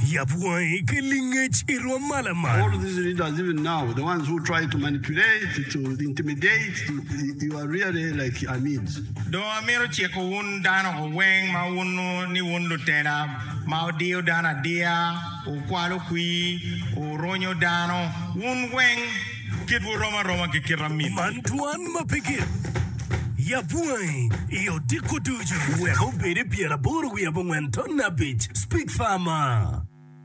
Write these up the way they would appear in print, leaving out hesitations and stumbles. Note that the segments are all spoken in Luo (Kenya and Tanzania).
Yabuai Kilingage Irwamalaman. All of these leaders, even now, the ones who try to manipulate, to intimidate, you are really like Amins. Do Amiro Chieko Wun Dano Wang Mawunu ni Wun Lutena, Maudio Dana Dia, O Qualo Qui, O Ronyo Dano, Wun Wang, Kid Roma Kikiramin. Mantuan Mapikit. Yabuai, Io Diko Duju, we hope it be a board we have went on a beach. Speak farmer.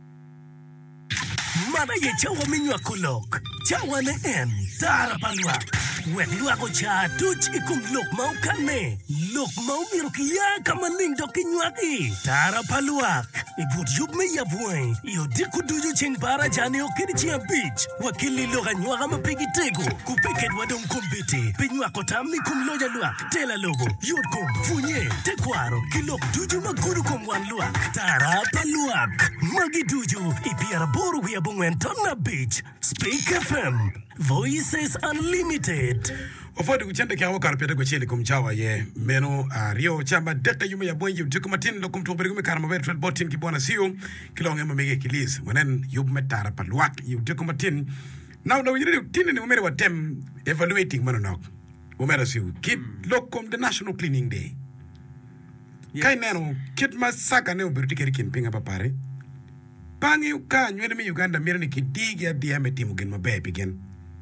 Mana ye chawa minywa kulok. Chawa ne en, tara palwa. When luako cha tuch ikum lok mau kane. Lok mau mirukia kama ning dokinywaki. Tara palwa. Ibut yub me yabuai. Io diku duju ching para jane okiri chia beach. Wakili loga nywaga mapigi tego. Kupeket wadong kumbiti. Pinywako tami kum loja luak. Tela logo. Yod kum. Funye. Tekwaro. Kilok duju maguru kum wan luak. Tara paluak. Magi duju. Ipiara boru we abungwen tonna beach. Speak FM. Voices Unlimited. Ofodi kuchende kia wakar pete kuchele kumchawa ye meno rio chamba deta yume ya bwenji ujiku matin lokum tuwabiri kume karama wedfred botin kibuana siyo kilonge mamege kilis wanen yub metara paluak ujiku matin now wijiri tini ni umere wa tem evaluating manonok umere siyo kid lokum the National Cleaning Day kai neno kid masaka ne ubiruti keri kinpinga papare pangi uka nywele mi Uganda mire ni kidigi ya diame timu gen mabebi gen.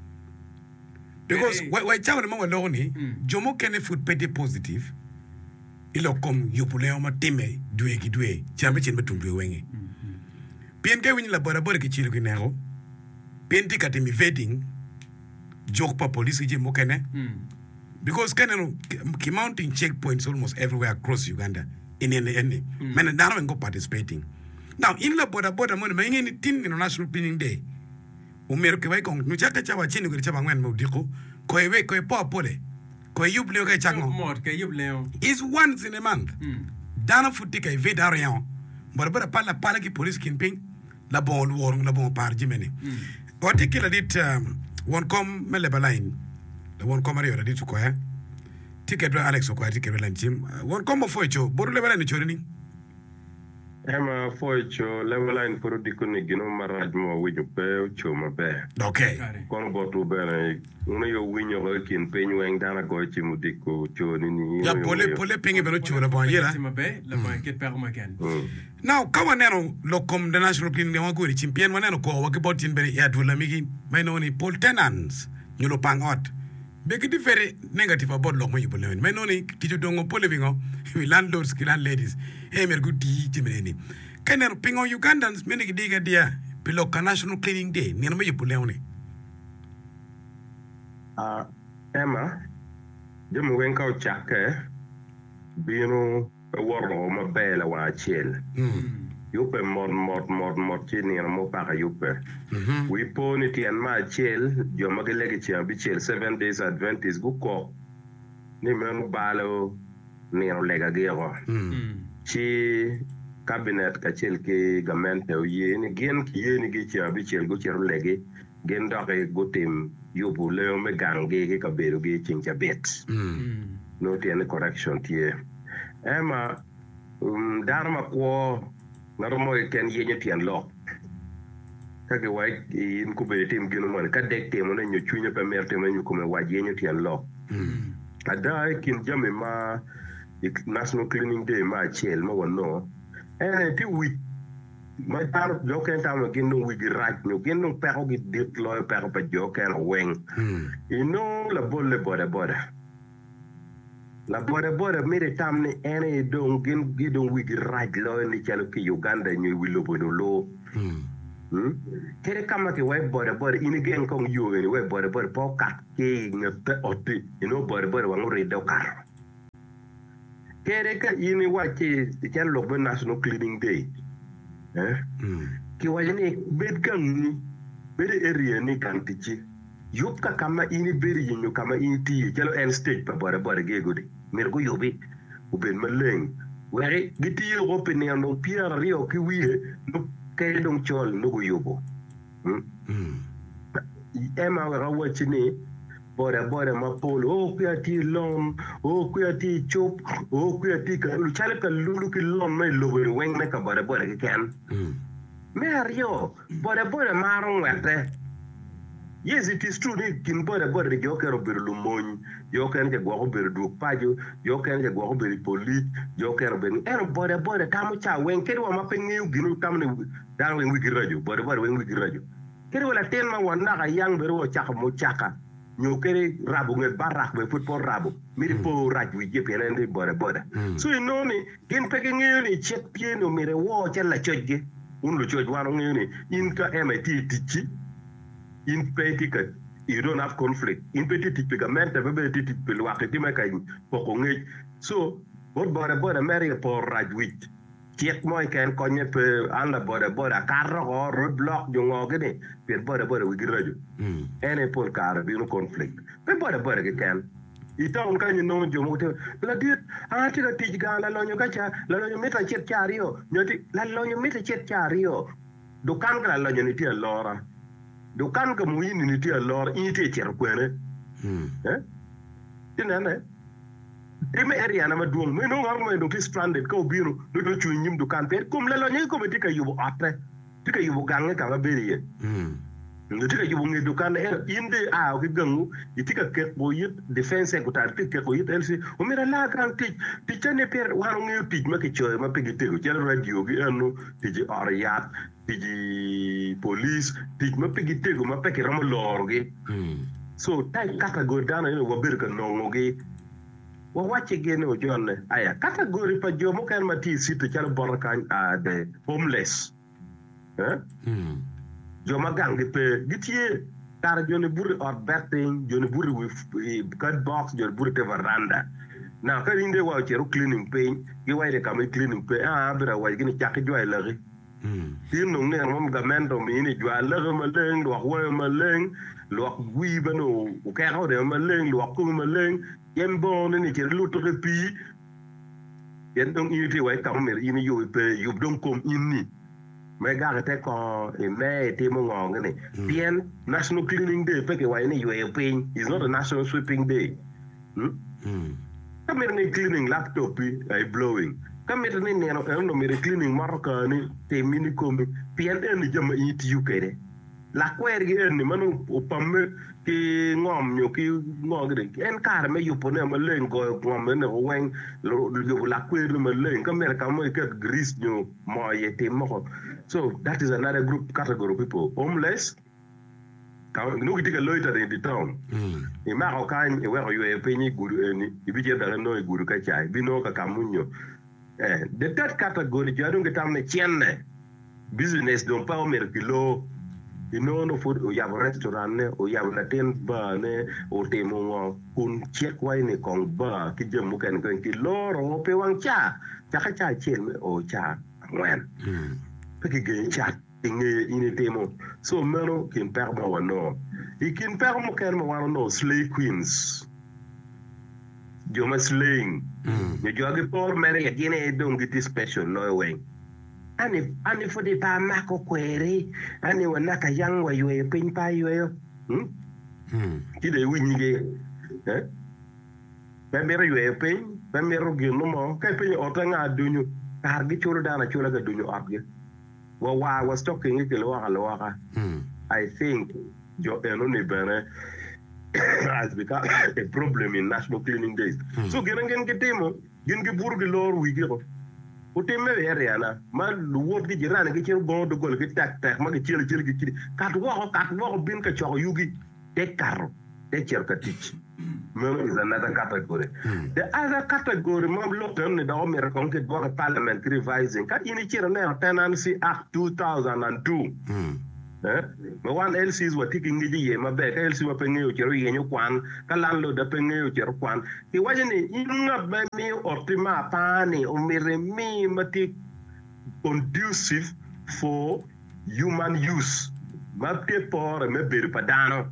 Because why chawa nama waloni jomo kene food pedi positive ilo kom yupuleo matime duwe kidwe chambe chenbe tumbiwe wenge PNK winyi laborabore kichilu kinero PNT katimi vetting joke pa police je mo kene because kene ki mounting checkpoints almost everywhere across Uganda in any mena dano wengo participating now in laborabore mo mengi ni tin National Cleaning Day umero ke wai kong nuchaka chawa chini kuri chaba ngwen mudiko koe we koe po pole koe yubleo kai chango is once in a month dana futi kai ve darian barbara pala ki police kinping la bon worung la bon par jimene particular dit won kom melebalain la won kom ari ora dit ko ya ticket Alex ko ticket lanchim won kom fo cho boru lebala ni chorini Emma Foicho leveline for the Kunigino Marajmo with your bell chuma bear. Okay. Congo bene, uno yo win your work in Penuang Dana Goichimudiko, Choni. Ya pole pingi bero chura bon yera. Now, Kawanero locum the National Cleaning Day Waguri Chimpian Waneno ko wakibotin beri ya dulamigi mainoni Paul tenants nyulo pang out. Beki di very negative about lock my yubulewen. Mainoni kitu dongo pole bingo landlords ki landladies. Hey merguti jimeni. Kenero pingo Ugandans meni kidiga dia piloka National Cleaning Day ni nama yubulewen. Emma, jamu wenka uchake bino warro ma bela wa chiel. Yupe mod chini na mo paka yupe. We poni ti an ma chiel jo magelegi chi ambi chiel 7 days Adventist guko ni menu balo ni no lega gero. Chi cabinet ka chiel ke gamente o ye ni gen ki ye ni gi chi ambi chiel go chiel legi gen doke gotim yubu leo me gange ke kabero ge chincha bet. No ti an correction tie. Emma dharma ko naromo ken yenye tian lo kage wai in ku be tim gino mon ka dek tem na nyu chunya pe merte ma nyu ku me wa yenye tian lo ada kin jame ma National Cleaning Day ma chel ma wono ti wi ma tar jo ken tam gino wi rat nyu gino pe ko gi dit lo pe ko pe jo ken weng ino la bolle bode la bore mere tamne ene don gen gidon wigi raj lo ni chalo ki Uganda nyu wilo bono lo tere kama ke way bore ini gen kong yo ni way bore po kat ke ngate oti ino bore wangure do kar tere ka ini wachi chalo lo National Cleaning Day ki wajani bed kan ni bede area ni kan tichi yupka kama ini beri yinyo kama ini ti chalo en stage pa bore ge godi mergo yobi uben maleng wari giti yo open no pier rio ki wiye no kay dong chol no go yobo ema wara wachini bore ma polo o kuyati lom o kuyati chop o kuyati ka chale ka lulu ki lom mai lobo weng na ka bore ke kan Mario, boda marong wete. Yes, it is true. Kin boda yo kero bir lumon, yo kero je gwa bir du pajo, yo kero je gwa bir police, yo kero ben. Boda tamu cha wen kero wa mapengi ginu tamne dan wen wigi radio, boda wen wigi radio. Kero wala ten ma wanda ka yang bero chaka mo chaka. Nyo kere rabu nge barak be football rabu. Miri po raj wi je pelende boda. So inoni kin pekengi ni check pieno mire wo chela chojge. Un lo choj wano ngini inka MIT tichi. In petikat, you don't have conflict. In petit pigament, a very petit pilwakatimaka pokongate. So, what boda marry for rajwit. Check my can cognac under boda car or roadblock, young organ, per boda we graduate. Any poor car, be no conflict. But boda can. It don't can you know your motor. La dude, I take a teach gun, la you gacha, la you meet a chet chario, la you meet a chet chario. Do can't la unity a Laura. Do kan ka mu yini ni ti lor ite cher kwene tinane time area na maduong me no ngar me do ki stranded ko biro do to chunyim do kan per kum lelo nyi ko be tika yubo atre tika yubo gange ka beriye ndo tika yubo ngi do kan inde a o ki gangu itika ket bo yit defense ko tar tika ko yit elsi o mira la kan ti chane per waro ngi ti ma ki choy ma pegite ko cher radio gi anu ti ariat the police did ma pegi tego ma peki ramo lorgi so tai category dana ino wa birka nongogi wa wache gene o jonne aya category pa jomo kan mati sito chala borkan de homeless joma gangi pe gitie tar jone buri or betting jone buri with cut box jone buri te veranda na ka inde wa cheru cleaning pain gi waide kam cleaning pain bira wa gini chaki joy lagi tin nong ne mom gamendo mi ni jwa le ma leng lo wa ma leng lo wi bano o ka ho de ma leng lo ku ma leng yen bon ni ke lu to pi yen dong ini ti wa kam mer ini yu pe yu dong kom ini me ga te ko e me ti mo ngong ni bien national cleaning day pe ke wa ni yu e pin is not a national sweeping day kamer ni cleaning laptop ai blowing kamit ni neno no mere cleaning marka ni te mini kombi pien en jama yiti yukere la kwer gi en manu opamme ki ngom nyo ki ngogre en kar me yupo ne ma len go ngom ne wen lo la kwer ma len kamer ka mo ke gris nyo mo ye te mo so that is another group category of people homeless ka no ki tika loiter in the town e ma ko kan e we ko ye pe ni guru ni ibi je da no e guru ka chai bi no ka kamunyo the third category you don't get on the chenne business don't pa merkilo no food o ya restaurant ne o ya na ten ba ne o te mo kun check wai ne kong ba ki je mu kan ki loro pe wang cha ka cha chen o cha ngwen pe ki ge cha tinge ini te mo so mero kin per ba no ikin per mo kan mo no slay queens Joma slaying. You jogi por mere ya tiene don giti special no way. Ani for the pa mako kwere. Ani wanaka yang wa yue pin pa yue. Kide winyi ge. Pemere yue pin. Pemere gino mo. Kai pin otanga dunyu. Kargi churu dana chula ga dunyu arge. Wa was talking ikile waka. I think jo eno ni bene. Has become a problem in national cleaning days. So gen getemo gen ge burgi lor wigi ko utemme area na ma lu wot gi jirana gi cer go do gol gi tak ma gi cer gi kat wo bin ka cho yugi te karo te cer ka tich Memo is another category. The other category mom look on the American Parliament revising kat ini cer na Tenancy Act 2002. Ma wan LCs were taking the year, my back, LC were paying you, Jerry, kwan, Kalando, the penny, kwan. He wasn't in a many optima pani or me, mati conducive for human use. Mate por me beri padano.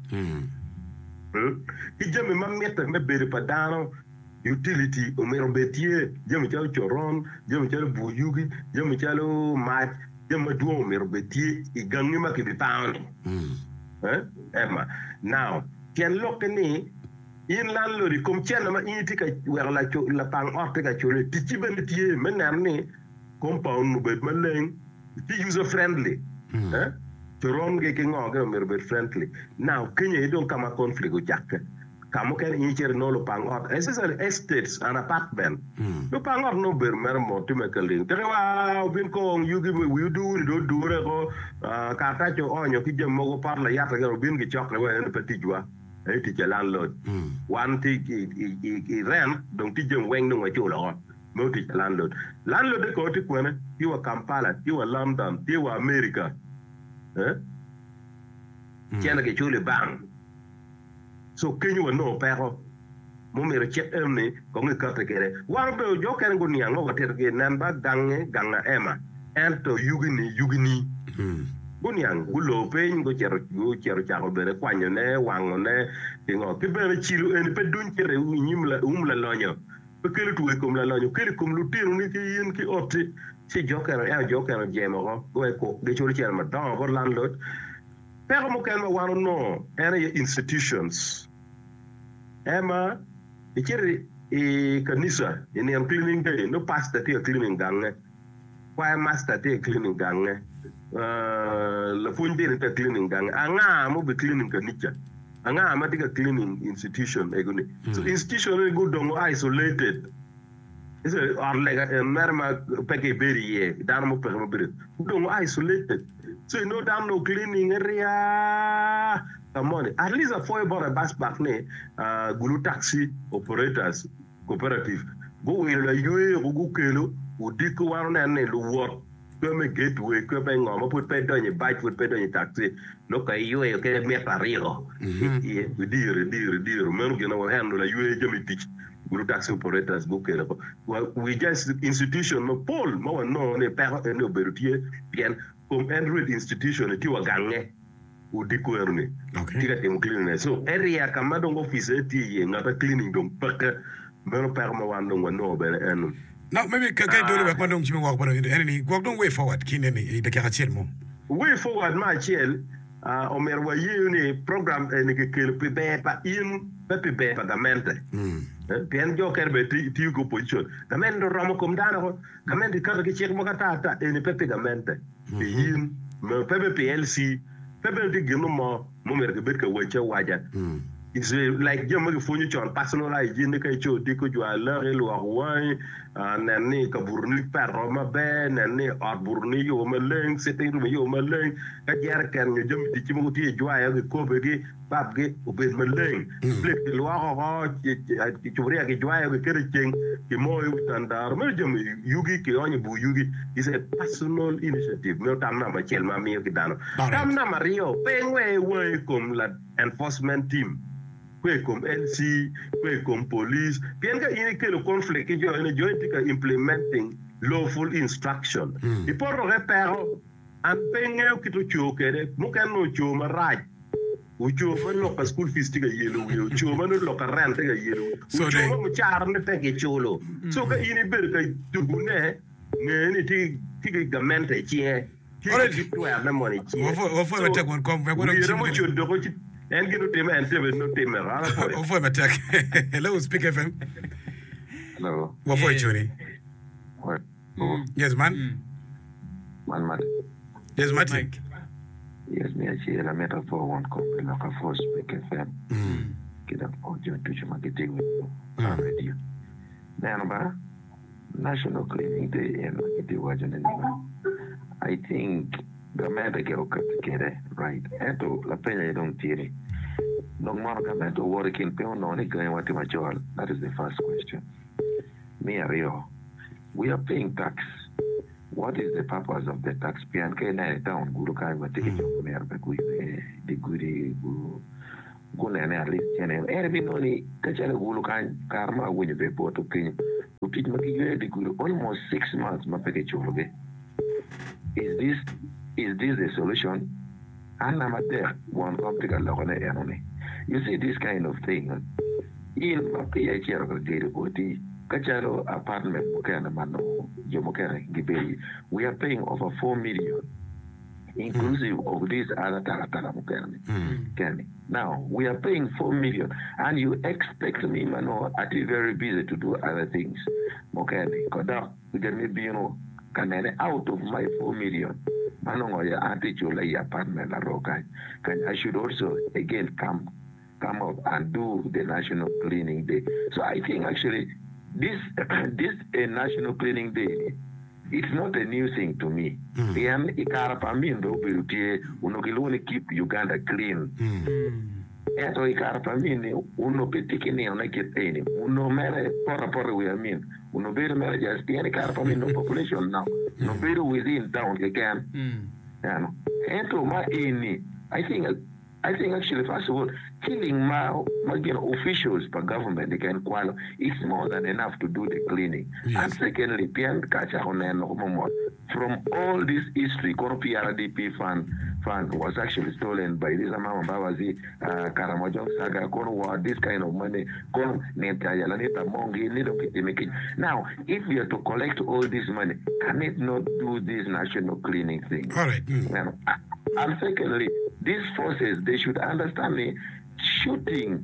He jammed my meta me beri padano. Utility, Omero Betier, Jamichal Choron, Jamichal Buyugi, Jamichalo Mat. Jama duo merbeti igangi ma ki pound Emma now ken lokeni in landlord kom chen ma inti ka wer la pang orte ka chole tichi beneti menarni compound no be maleng user friendly. To run getting on friendly. Now, Kenya you don't come a conflict with Jack. Kamu kan incher no lo pangot. Essentially estates and apartment. Lo pangot no ber mermo to make a link. Terewa bin kong you give me we do rego kata cho onyo ki jam mogo parla yata garo bin ki chokre wa en petit jwa. E ti landlord. One ti rent dong ti jam weng no ngacho lo. Mo ti landlord. Landlord ko ti kwene you are Kampala, you are London, you are America. Tiana ke chule bang. So Kenya wa no pero mo mere chet emni ko ngi karte kere war be jo ken go ni ngo ter ke nan ba ganga ema ento yugini go ni ang gulo pe ngo chero charo bere kwanyo ne wango ne ngo ke bere chilu en pe dun chere nyimla lonyo pe kele tu ko la lonyo kele kum lu tiru ni ke yin ki otti si joker jemo ko de chori cher ma don for landlord pero mo ken ma wano no area institutions Emma, kanisa, in a cleaning day, no pastor take cleaning gang, why master take cleaning gang, La Fundi take cleaning gang, Anga mo be cleaning kanicha, Anga amatic a cleaning institution, egoni. So institution is good on isolated. It's like a merma peke berry, Damo Permabrit, don't isolated. So you know damn no cleaning area. Money. At least a 4 bar a bus back ne gulu taxi operators cooperative go in la yue go kelo udiko wan ne lu work come gateway come ngoma put pay don bike put pay don taxi no ka yue ke me pario dire men gena wa hand la yue jami teach gulu taxi operators go kelo we just institution no pol mo no ne per no berutier bien comme Android institution ti wa gange udiko erune tiga tem cleaning so area kamado office ti ye ngata cleaning dong paka mero perma wando no bele enu now maybe ka do le kwando chimi wa kwando any go don't way forward kinene de ka chel way forward ma chel o merwa yuni program ne ke pe pa in pe pa gamente bien jo kerbe ti ko position gamendo romo kom dana ko gamendo ka ke chek mo kata ne pe gamente in me PLC People think you know more ke bet ka wacha waja. It's like jama ke fonyo chon personal hygiene ka cho diko jwa la re lo wai nani ka burni per roma be nani ar burni yo meleng setting ru yo meleng ka jar kan yo jam ti mo ti jwa ya ko be ki bab ke o be meleng plek lo ha ti churi ke jwa ya ke kerecheng ki mo yu tandar me jam yugi ke onye bu yugi is a personal initiative me tam na ma chel ma mi ki dano tam na mario pengwe we kom la enforcement team kwe kom LC, kwe kom police. Bien ka ini ke le conflict jo ene jo tika implementing lawful instruction. I porro repero an penge ki to chokere mo kan no choma raj. U choma lo ka school fees tika yelo u choma no lo ka rent tika yelo. U choma mo char ne pege cholo. So ka ini ber ka tubune ne ni tika gamente chie. Ora di tu na money chie. Wo fo la tek won kom we go and get to them and no team. Hello, Speak FM. Hello. What for you? What? Yes, man. Man. Yes, Martin. Yes, me I see a metaphor one company like a force Speak FM. Get up audio to you marketing with radio. Now, National Cleaning Day and marketing wajan. I think gamete ke okatike right eto la penya don't tiri long more gamete working pe no ni kan wati majol. That is the first question. Me ario we are paying tax. What is the purpose of the tax? Pian ke na town guru kai wati ke mer be ku de guri go na na list chene erbi no ni ka chala guru kai karma wonye be poto kin utit maki de guru almost 6 months ma pe ke chologe. Is this the solution? You see this kind of thing. In Kacharo apartment, we are paying over 4 million, inclusive of this other Taratara Mukani. Now, we are paying 4 million, and you expect me, Mano, at very busy to do other things. Mokani, Kodak, we can maybe, kanene out of my 4 million manongo ya anti-chula apartment la rokai. I should also again come up and do the National Cleaning Day. So I think actually this National Cleaning Day, it's not a new thing to me. And ikarapamindo birutie unokiluni keep Uganda clean. Eto ikarapamini uno petikini onakiteni uno mere pora we mean uno better mere just any ikarapamindo population now no better within town again. Eto ma ini I think actually, first of all, killing officials per government, they can qualify. It's more than enough to do the cleaning. Yes. And secondly, from all this history, PRDP fund was actually stolen by this amount of Babazi, Karamajong Saga, this kind of money. Now, if we are to collect all this money, can it not do this national cleaning thing? All right. And secondly, these forces, they should understand me shooting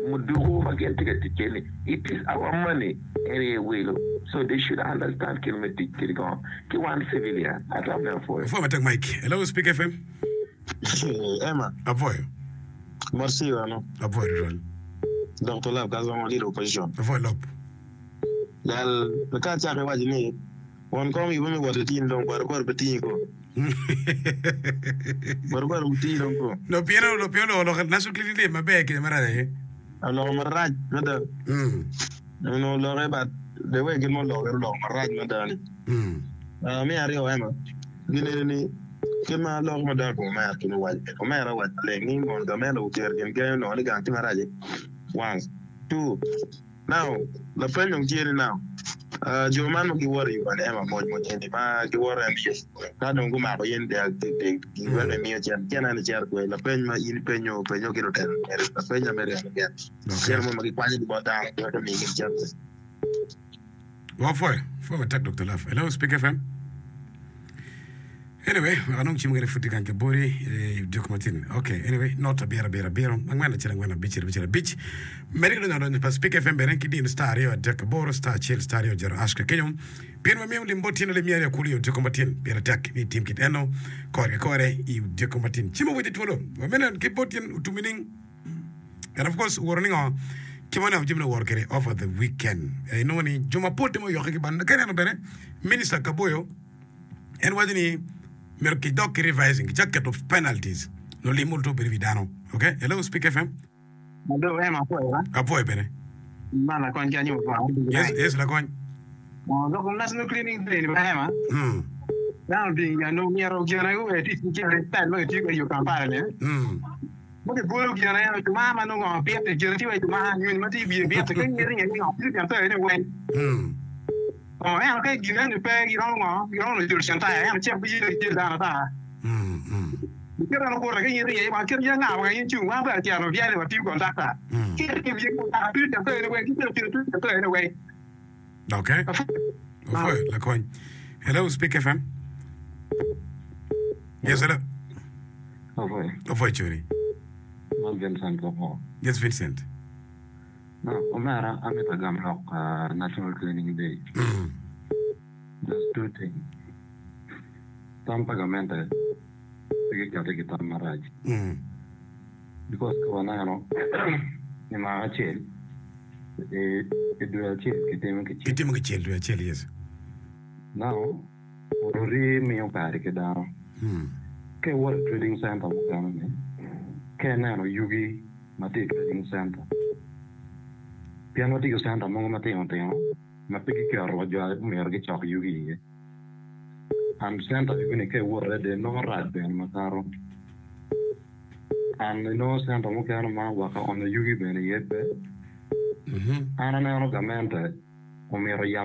it is our money anyway. So they should understand one civilian. I love them for it. Mike. Hello, Speak FM. Emma. Avoid. Merci, no. Avoid. Dr. Love, that's one leader opposition. Avoid love. The catch I was in it. One call me when we were the team, don't worry about the team. No piano, national cleaning day, my bag in Marade. Along my right, brother. You know, Lord, but the way get more long, right, madam. Me, I know, Emma. Guinea, give my long madam, no white, no matter what, laying on the man who can get on the gun to Maraji. 1, 2. Now, the friend of Jerry now. Joman will worry about Emma more than the war and yes. I don't go out in there. They were a mere can and a chair where the pen in Peno, Peno, a French American again. Chairman required about that. Well, for attack, Dr. Love. Hello, Speak FM. Anyway, I don't think I'm going to put the body, documenting. Okay, anyway, not a beer. I'm going to tell a beach. Medical on Speak FM, Berenki, Stario, Decaboro, Star Chill, Stario, Jero Ashka Kenyon, Pierre Limbotin, Lemia, Culio, Decombatin, Pierre Attack, Team Kit Eno, Core, you Decombatin. Chimo with it, women and keep putting to meaning. And of course, warning on Kimana Jimno worker over the weekend. I know any Juma Potimo Yokiban, the Canada Minister Caboyo, and wasn't he? Merkidok revising jacket of penalties. No limulto Brividano. Okay? Hello, Speak FM. Hello, Emma. Avoid Bene. Man, I can't you. Yes, Lacoin. Look, national cleaning day, Emma. Now, being a no near General, it is you can find it. What the bull general to Mamma no one appear to generate to man, you must be a bit of getting anyway. Oh, I can't give any pay. You don't do something. I am check you down there. You don't know what I can get now. I ain't you. One but you know, yeah, what you got that. Give you a bit of the third away. Okay. Lacoin. Hello, Speak FM. Yes, hello. Avoid Jury. Vincent. Yes, Vincent. No, Omara, I'm at a Gamlock National Cleaning Day. Just 2 things. Some pagamento, we can take it on marriage. Because Kawanano, in my child, it do a child, yes. Now, we may party down. Okay, what trading center will come in? Yugi, Mati Trading Center. Piano tigo Santa Mongo Mateo, ma picchi roja merge chok yugi. And Santa Unica were the no rat ben Mataro. And no Santa Mukarama waka on the yugi ben yet. And an arrogamente, Omera